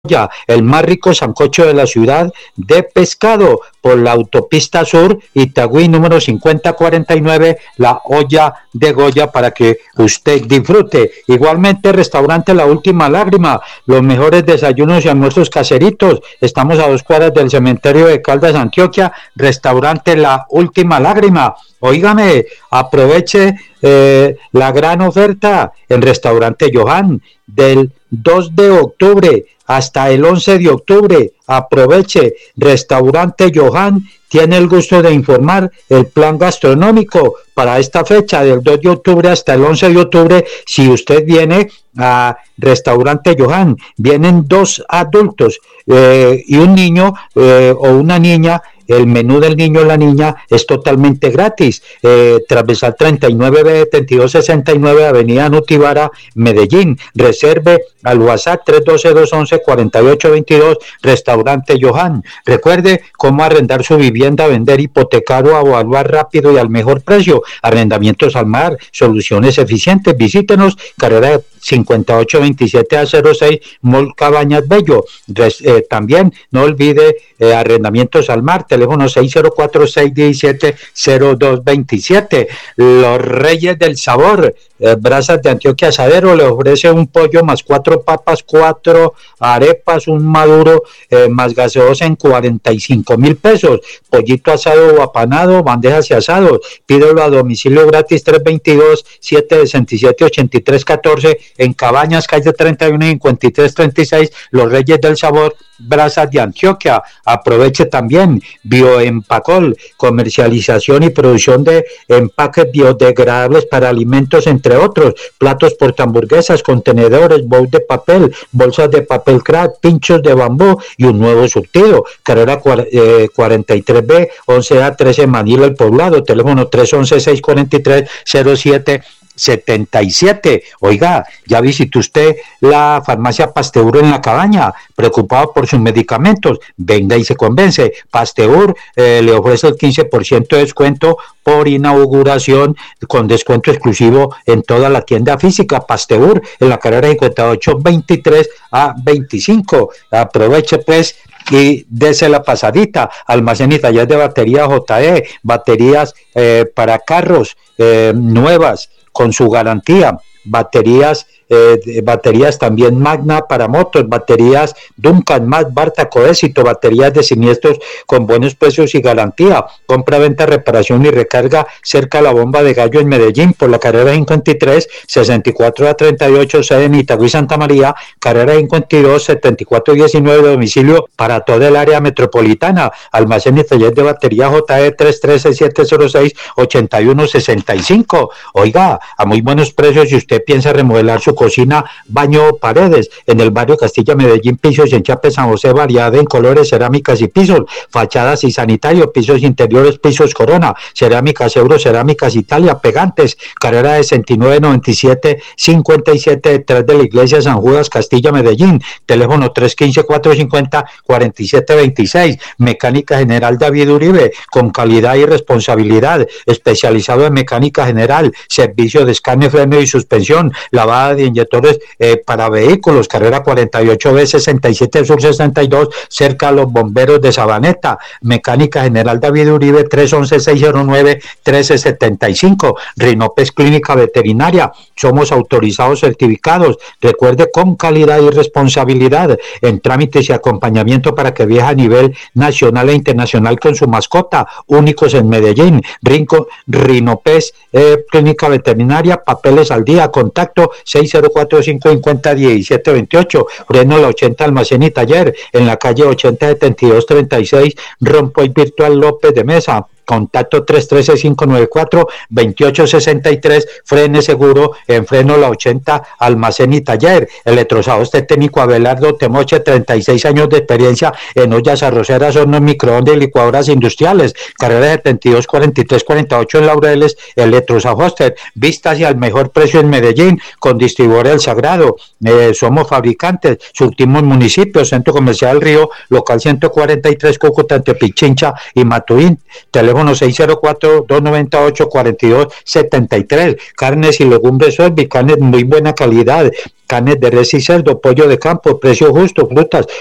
el más rico sancocho de la ciudad de pescado, por la autopista sur, Itagüí número 5049, la olla de Goya, para que usted disfrute. Igualmente, restaurante La Última Lágrima, los mejores desayunos y almuerzos caseritos. Estamos a 2 cuadras del cementerio de Caldas, Antioquia. Restaurante La Última Lágrima. Óigame, aproveche la gran oferta en Restaurante Johan del 2 de octubre hasta el 11 de octubre. Aproveche. Restaurante Johan tiene el gusto de informar el plan gastronómico para esta fecha del 2 de octubre hasta el 11 de octubre. Si usted viene a Restaurante Johan, vienen 2 adultos y un niño o una niña. El menú del niño o la niña es totalmente gratis. Transversal 39B 7269, Avenida Nutibara, Medellín. Reserve al WhatsApp 312-211-4822, Restaurante Johan. Recuerde cómo arrendar su vivienda, vender, hipotecar o evaluar rápido y al mejor precio. Arrendamientos al mar, soluciones eficientes. Visítenos, carrera 5827A06, Mall Cabañas Bello. También no olvide arrendamientos al mar, teléfono 604-617-0227. Los Reyes del Sabor, Brasas de Antioquia Asadero, le ofrece un pollo más 4 papas, 4 arepas, un maduro más gaseosa en 45,000 pesos. Pollito asado o apanado, bandejas y asados. Pídelo a domicilio gratis 322-767-8314 en Cabañas, calle 31 y 5336, Los Reyes del Sabor, Brasas de Antioquia. Aproveche también Bioempacol, comercialización y producción de empaques biodegradables para alimentos, entre otros, platos portahamburguesas, contenedores, bowl de papel, bolsas de papel crack, pinchos de bambú y un nuevo surtido. Carrera 43B 11A13, Manila, El Poblado, teléfono 311-643-0777. Oiga, ¿ya visitó usted la farmacia Pasteur en La Cabaña? Preocupado por sus medicamentos, venga y se convence. Pasteur le ofrece el 15% de descuento por inauguración, con descuento exclusivo en toda la tienda física. Pasteur en la carrera 5823 a 25. Aproveche pues y dese la pasadita. Almacén y taller de baterías JE, baterías para carros nuevas con su garantía, baterías también Magna para motos, baterías Duncan, Mac, Bartaco, Éxito, baterías de siniestros con buenos precios y garantía. Compra, venta, reparación y recarga cerca de la Bomba de Gallo en Medellín, por la carrera 53, 64 a 38, sede en Itagüí, Santa María, carrera 52, 74 19, domicilio para toda el área metropolitana. Almacén y taller de batería JE 313-706-8165. Oiga, a muy buenos precios si usted piensa remodelar su cocina, baño o paredes. En el barrio Castilla, Medellín, pisos, y en Chape, San José, variedad en colores, cerámicas y pisos, fachadas y sanitario, pisos interiores, pisos Corona, cerámicas Euro, cerámicas Italia, pegantes, carrera 6997-57, detrás de la iglesia San Judas, Castilla, Medellín, teléfono 315-450-4726, mecánica general David Uribe, con calidad y responsabilidad, especializado en mecánica general, servicio de escane, freno y suspensión, lavada de inyectores para vehículos, carrera 48B 67 Sur 62, cerca a los bomberos de Sabaneta. Mecánica general David Uribe 311-609-1375. Rinopes Clínica Veterinaria, somos autorizados, certificados, recuerde, con calidad y responsabilidad en trámites y acompañamiento para que viaje a nivel nacional e internacional con su mascota, únicos en Medellín. Rinopes Clínica Veterinaria, papeles al día, contacto 604-550-1728, freno la 80, almacén y taller, en la calle 80-7236, Rompoy Virtual López de Mesa. Contacto 313-594-2863, frene seguro en freno la 80, almacén y taller. Electrozados técnico Abelardo Temoche, 36 años de experiencia en ollas arroceras, hornos, microondas y licuadoras industriales. Carrera 72-43-48 en Laureles. Electrozahoster, vistas y al mejor precio en Medellín, con distribuidor El Sagrado. Somos fabricantes, surtimos municipios, Centro Comercial El Río, local 143, Cúcuta, Pichincha y Maturín. Teléfono teléfono 604-298-4273. Carnes y legumbres Orbi, carnes de muy buena calidad, carnes de res y cerdo, pollo de campo, precio justo, frutas,